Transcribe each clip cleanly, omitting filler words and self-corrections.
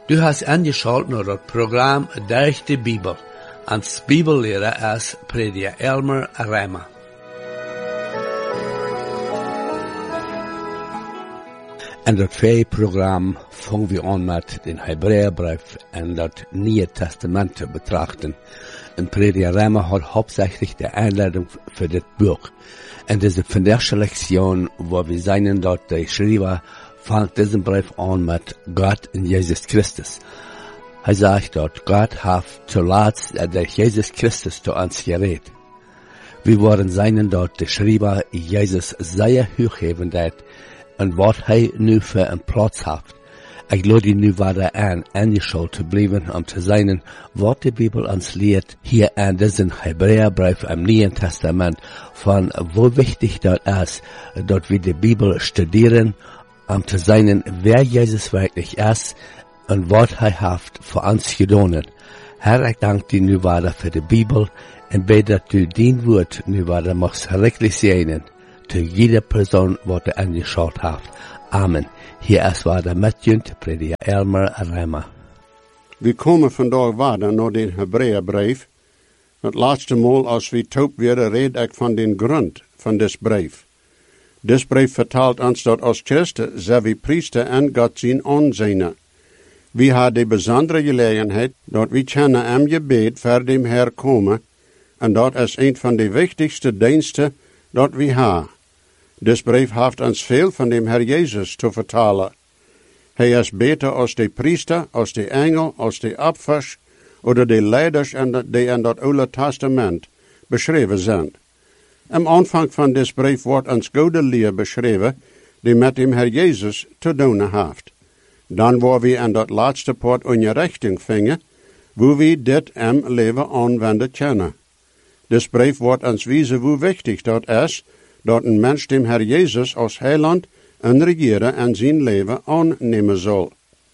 Du hast angeschaltet naar het programma Durch de Bibel. Als Bibellehrer is prediker Elmer Reimer. En dat tweede programma vangen we aan met den Hebräerbrief en dat Nieuwe Testament te betrachten. En prediker Reimer hat hauptsächlich de Einleitung für dit Buch. En deze vandaagse lektion, waar we zijn dat de schrijver vangt diesen Brief an mit Gott in Jesus Christus. Hij sagt dat Gott heeft zuletzt durch Jesus Christus zu uns geredet. Wir wollen sein dat de schrijver Jesus sehr hochheben dat en wat hij nu voor een plaats heeft. Ik lade je nu verder aan angeschaut te blijven om te zijn wat de Bibel ons leert hier in deze Hebräerbrief im Nieuwen Testament van hoe wichtig dat is dat we de Bibel studeren om te zijn wer Jezus werkelijk is en wat hij heeft voor ons gedaan. Herr, ik dank je nu verder voor de Bibel en bid dat u dien woord nu verder mag rekelijk zijn te jeder persoon wat er angeschaut heeft. Amen. Hier is waar de metjunt, prediker Elmer Reimer. We komen vandaag verder naar den Hebräerbrief. Het laatste maal als we taub werden, red ik van den grond van des brief. Des brief vertelt ons dat als Christen zijn we priester en God zijn aanzien. We hebben de bijzondere gelegenheid dat we kennen hem gebed voor dem Herr komen, en dat is een van de wichtigste diensten dat we hebben. Des brief heeft ons veel van dem Herr Jezus te vertellen. Hij is beter als de priester, als de engel, als de opvers, oder de leiders die in dat Oude Testament beschreven zijn. Am aanvang van des brief wordt ons goede leer beschreven, die met dem Herr Jezus te doen heeft. Dan waar we in dat laatste part onze richting vingen, wo we dit leven aanwenden kennen. Des brief wordt ons wijzen hoe wichtig dat is, dat een mens dem Herr Jezus als heiland en regeren en zijn leven aannemen zal.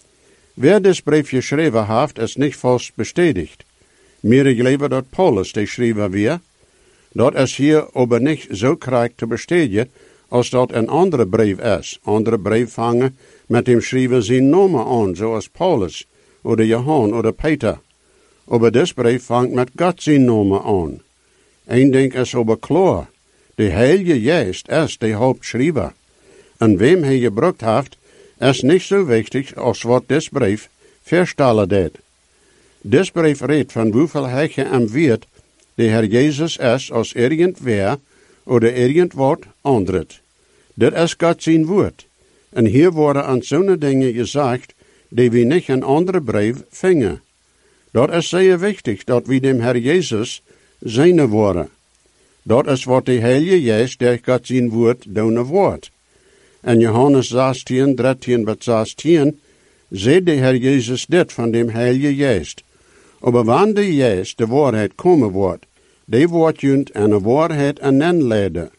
Wer des brief geschreven heeft, is niet vast bestätigt. Meer geleverd dat Paulus de schrijver weer. Dat is hier aber niet zo krachtig te bestätigen, als dat een andere brief is. Andere brief vangen met dem schrijver zijn namen aan, zoals Paulus, oder Johann, oder Peter. Aber des brief vangt met God zijn namen aan. Eén ding is aber klar. De Heilige Geest is de hoofdschrijver. En wem hij gebruikt heeft, is niet zo wichtig als wat des brief verstellen deed. Des brief redt van hoeveel hij en weet de Herr Jezus is als irgendwer oder irgendwat andret. Dit is God zijn woord. En hier worden aan zo'n dingen gezegd, die we niet in andere brief vingen. Dat is zeer wichtig, dat we dem Herr Jezus zijn worden. Dat is wat de Heilige Geest durch God zijn woord doen wordt. En Johannes 16, 13 tot 16, zei de Herr Jezus dit van dem Heilige Geest. Aber wanneer de Geest de waarheid komen wordt, die wordt junt en de waarheid aanleiden.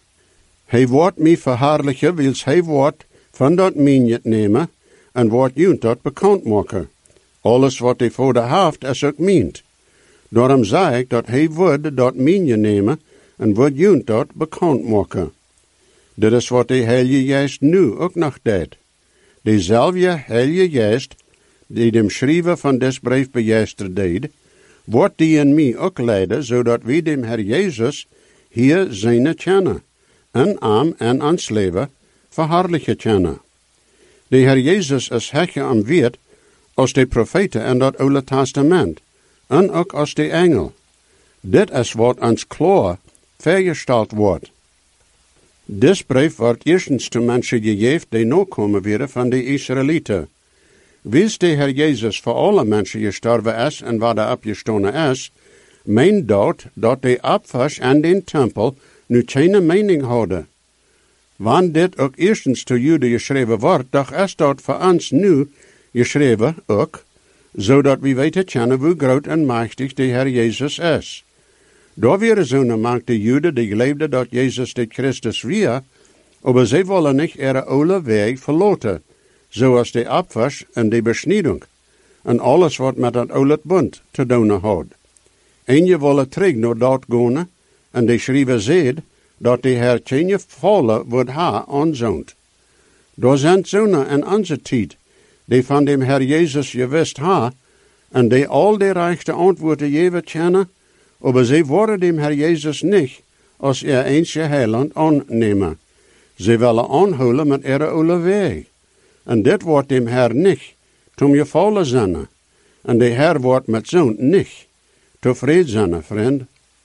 Hij wordt mij verhaarlijken, wils hij wordt van dat minjet nemen, en wordt junt dat bekend maken. Alles wat hij voor de heeft, is ook meent. Daarom zei ik dat hij wordt dat minje nemen, en wordt junt dat bekend maken. Dit is wat de Heilige Geest nu ook nog deed. Dezelfde Heilige Geest, die dem schrijver van des brief begeisterd deed, wordt die in mij ook leiden, zodat we dem Herr Jezus hier zijn kennen, en aan en ons leven verhaarlijken kennen. De Herr Jezus is hekje am weet als de profeten in dat Oude Testament, en ook als de engel. Dit is wat ons klaar vergesteld wordt. Dis brief wordt eerstens te mensen gegeven die nakomen werden van de Israëlieten. Wils de Herr Jezus voor alle mensen gestorven is en waar de opgestonden is, meent dat de opvers en den tempel nu geen mening houden. Wanneer dit ook eerstens te Joden geschreven wordt, doch is dat voor ons nu geschreven ook, zodat we weten kennen hoe groot en machtig de Herr Jezus is. Daar waren zo'n macht de Joden die geloofden dat Jezus de Christus weer, aber zij willen niet ihre oude weg verlaten, zoals de opvers en de besnijding, en alles wat met het oude bund te doen had. En je willen terug naar dat gaan, en de schrijver zegt dat de Heer geen vallen wordt haar aanzoont. Daar zijn zo'n in onze tijd die van dem Herr Jezus gewist ha, en die al die rechte antwoorden geven kennen, aber sie worden dem Herr Jezus niet als einzige heiland aannemen. Ze willen aanhouden met ihre oude weg. En dit wordt dem Herr niet tom gevallen zijn. En de Herr wordt met zo'n niet tevreden zijn, vriend.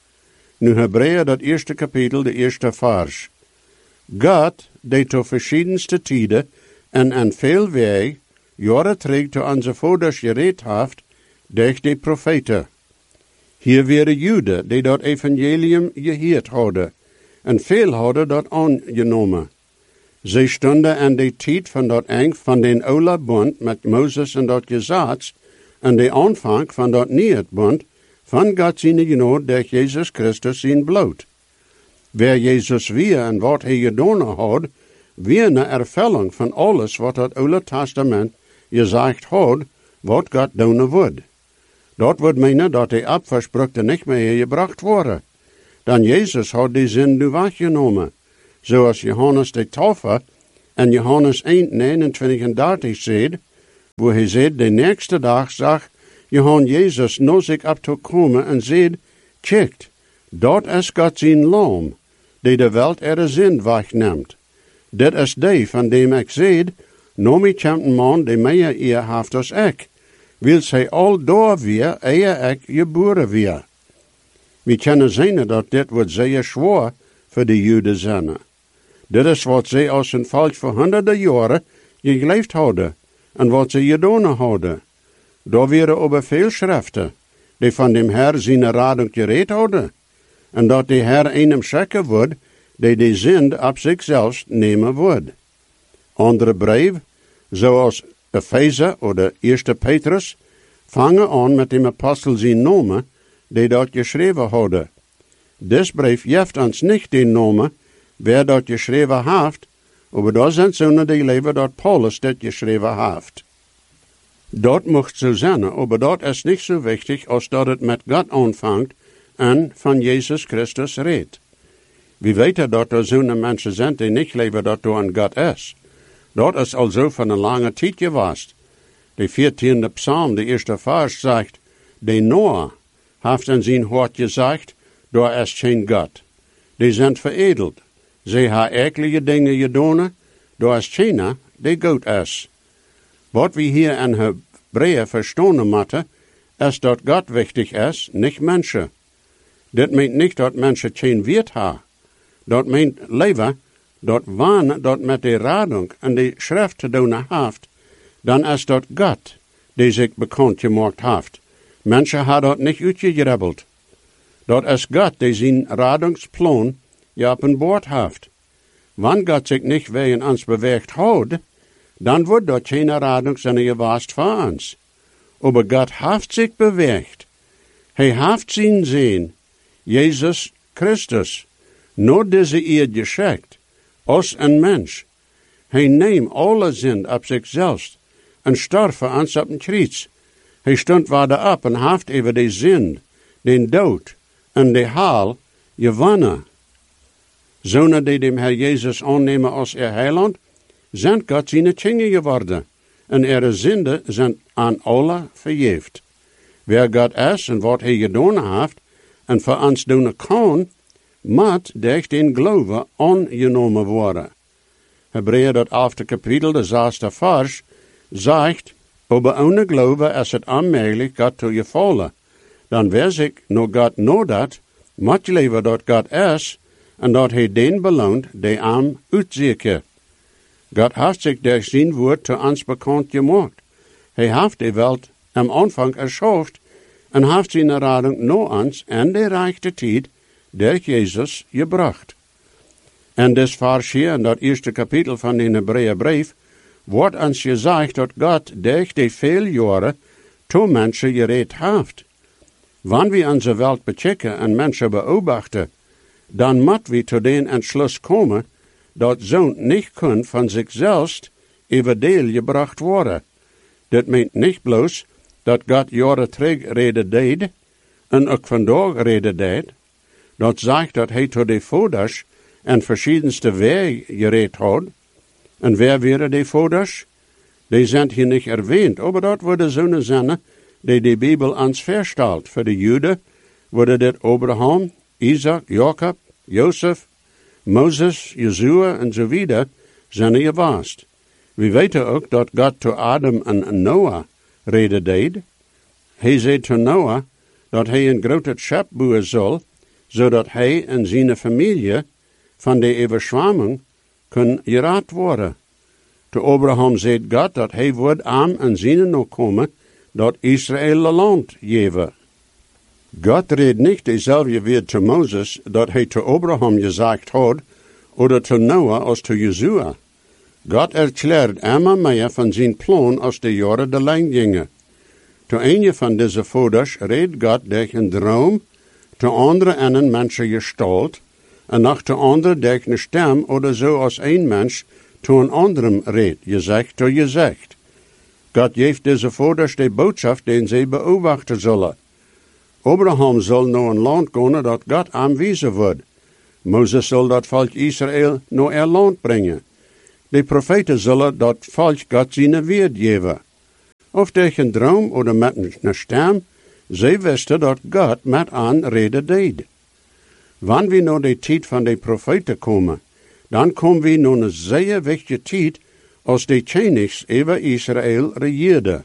Nu Hebreeën, dat eerste kapitel, de eerste vers. God, die tot verschiedenste tijden en aan veel weg, jaren terug tot onze vaders gereed heeft, durch de profeten. Hier waren Juden, die dat evangelium gehoord hadden, en veel hadden dat aangenomen. Zij stonden aan de tijd van dat eind van den oude bond met Mozes en dat gezag, en de aanvang van dat nieuwe bond van God zijn genade door Jezus Christus zijn bloed. Wer Jezus weer en wat hij gedaan had, weer een ervulling van alles wat het Oude Testament gezegd had, wat God doen wordt. Dat wordt meenen dat die afversprukte niet meer gebracht worden. Dan Jezus had die zin nu weggenomen, zoals Johannes de Taufer en Johannes 1, 29 en 30 zegt, wo hij zegt, de nächste dag zag Johan Jezus naar zich op te komen en zegt, kijk, dat is God zijn lam, die de welt er zin wegneemt. Dit is die van dem ik zeg, nou mij komt een man die meer eer heeft als ik, wil zij al door weer, eer ik geboren weer. We kunnen zien dat dit wordt zeer zwaar voor de Joden zijn. Dit is wat zij als een volk voor honderden jaren geleefd hadden en wat ze gedaan hadden. Daar waren over veel schriften die van dem Herr zijn rading gereed hadden. En dat de Herr einem schikken wordt, die de zin op zichzelf nemen wordt. Andere brief, zoals Epheser oder 1. Petrus, vangen aan met de apostel zijn namen, die dat geschreven hadden. Dit brief geeft ons niet de namen, wer dat geschreven heeft, maar dat zijn zonen die leven dat Paulus dit geschreven heeft. Dat mocht zo zijn, maar dat is niet zo wichtig als dat het met God aanvangt en van Jezus Christus redt. We weten dat er zo'n mensen zijn die niet leven dat er een God is. Dat is also van een lange tijd geweest. De 14e psalm, de eerste vers, zegt, de Noah heeft in zijn hart gezegd, daar is geen God. Die zijn veredeld. Ze hebben eklige dingen gedaan, daar is geen die goed is. Wat we hier in Hebreeën verstaan moeten, is dat God wichtig is, niet mensen. Dit meent niet dat mensen geen wet hebben. Dat meent leven, dat wanneer dat met de rading en de schrift te doen heeft, dan is dat God die zich bekend gemaakt heeft. Mensen hebben dat niet uitgegrabbeld. Dat is God die zijn radingsplan geopenbaard heeft. Wanneer God zich niet wegen ons beweegt houdt, dan wordt dat geen rading zijn geweest voor ons. Maar God heeft zich beweegt. Hij heeft zijn zin, Jezus Christus, naar deze eer geschikt, als een mens. Hij neemt alle zin op zichzelf en stierf voor ons op een kruis. Hij stond weer op en heeft over de zin, den dood en de haal gewonnen. Zonen die dem Herr Jezus aannemen als heiland, zijn God zijn kinderen geworden. En ihre zinden zijn aan alle vergeefd. Wer God is en wat hij gedaan heeft, en voor ons doen kan, moet durch den geloven aangenomen worden. Hebreeën dat 11e kapitel, de 6e vers, zegt, aber ohne geloven is het onmogelijk God te gevallen. Dan wer zich naar God nadat, moet leven dat God is, en dat hij den beloont, die aan uitzieken. God heeft zich durch zijn woord te ons bekend gemaakt. Hij heeft de welt am Anfang erschaffen en heeft zijn rading naar ons en de rechte tijd durch Jezus gebracht. En des vers hier in dat eerste kapitel van de Hebreeënbrief wordt ons gezegd dat God durch die veel jaren toe mensen gereed heeft. Wanneer we onze welt bechecken en mensen beobachten, dan moeten we tot den entschluss komen dat zo'n niet kan van zichzelf over deel gebracht worden. Dat meent niet bloos dat God jaren terug reden deed en ook vandaag reden deed. Dat zegt dat hij tot de vaders en verschiedenste wegen gereed had. En wer waren de vaders? Die sind hier nicht erwähnt, aber dort wurde so eine Sinne, die Bibel ans verstellt. Für die Juden wurde das Abraham, Isaac, Jakob, Josef, Moses, Jesua en so wieder zijn geweest. We weten ook dat God tot Adam en Noah reden deed. Hij zei tot Noah dat hij een grote schip bouwen zal, zodat hij en zijn familie van de overschwamming kunnen gered worden. Tot Abraham zei God dat hij wordt aan en zijn nog komen dat Israël een land geven. God redt niet dezelfde weer te Moses dat hij te Abraham gezegd had, oder te Noah als te Jesua. God erklärt immer mehr van zijn plan als de jaren de lijn gingen. Te een van deze vaders redt God durch een droom, te andere in een menschengestalt, en nog te andere durch een stem oder zo als een mens te een anderem redt, gezegd to gezegd. God geeft deze vaders de boodschap den zij beobachten zullen. Abraham zal naar een land gaan dat God aanwijzen wordt. Mozes zal dat volk Israël naar een land brengen. De profeten zullen dat volk God zijn woord geven. Of durch een droom oder met een stem, zij wisten dat God met aan reden deed. Wanneer we naar de tijd van de profeten komen, dan komen we naar een zeer wichtige tijd als de koningen over Israël regeerden.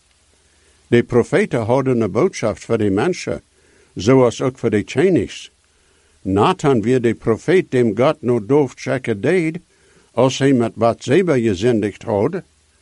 De profeten hadden een boodschap voor de mensen, zoals ook voor de koningen. Nathan weer de profeet dem God no doof checken deed, als hij met Bathseba gezendigd had.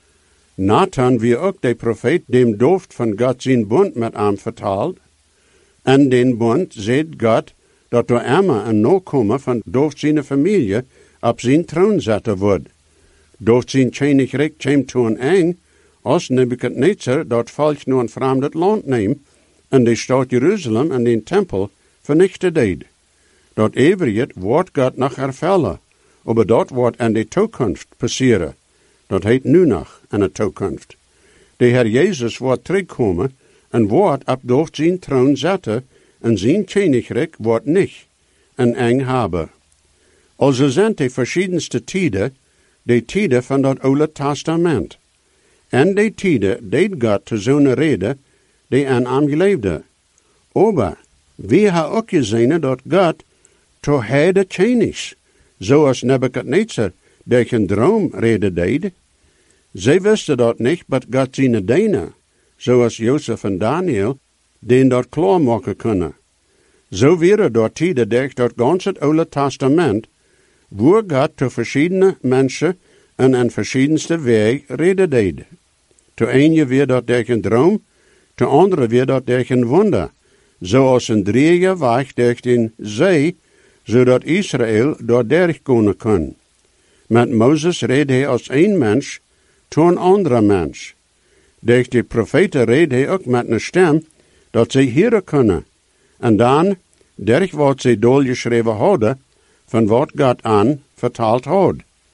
Nathan weer ook de profeet dem doof van God zijn bund met hem vertaald. En den bund zegt God dat door Emma een nakomer van doof zijn familie op zijn troon zetten wordt. Doof zijn koninkrijk komt toe een eng, als Nebuchadnezzar dat volk naar een vreemd land neemt en de stad Jeruzalem en de tempel vernichten deed. Dat everiet wordt God nog ervullen, maar dat wordt in de toekomst passeren. Dat heet nu nog in de toekomst. De Heer Jezus wordt terugkomen en wordt op door zijn troon zetten en zijn koninkrijk wordt niet een eng hebben. Also zijn de verschiedenste tijden, de tijden van dat Oude Testament. En de tijden deed God te zo'n reden die aan hem geleefde. Maar we hebben ook gezien dat God to heide koningss, zoals Nebuchadnezzar durch een droom reden deed. Zij wisten dat niet, maar God zijn dienen, zoals Jozef en Daniel, den dat klaarmaken kunnen. Zo waren dat tijden durch dat ganze Oude Testament, waar God to verschillende mensen en een verschiedenste weg reden deed. To ene weer dat durch een droom, to andere weer dat durch een wonder, zoals een drieën weg durch den zee, zodat Israël door kunnen kon. Met Mozes reed hij als een mens tot een andere mens. Durch de profeten reed hij ook met een stem, dat zij horen kunnen. En dan, durch wat zij doorgeschreven hadden, van wat God aan vertaald had.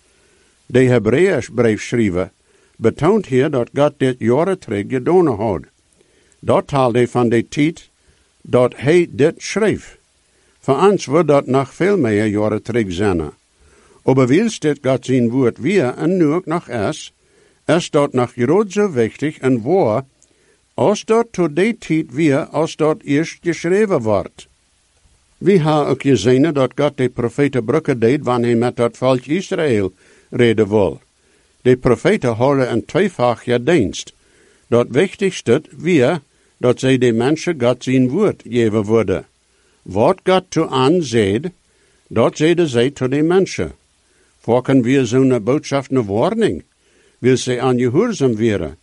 De Hebreeërsbriefschrijver betoont hier dat God dit jaren terug gedaan had. Dat taalt hij van de tijd dat hij dit schreef. Voor ons wordt dat nog veel meer jaren terug zijn. Aber wils dit God zijn woord weer en nu ook nog is dat nog groot zo wichtig en waar, als dat tot die tijd weer als dat eerst geschreven wordt. We hebben ook gezien dat God de profeten bruggen deed wanneer hij met dat volk Israël reden wil. De profeten hadden een tweevoudige dienst. Dat wichtigste weer dat zij de mensen God zijn woord geven worden. Wat God toe aan zegt, dat zeiden zij tot de mensen. Volken wir zo'n boodschap een warning. Wil zij aan gehoorzaam werden,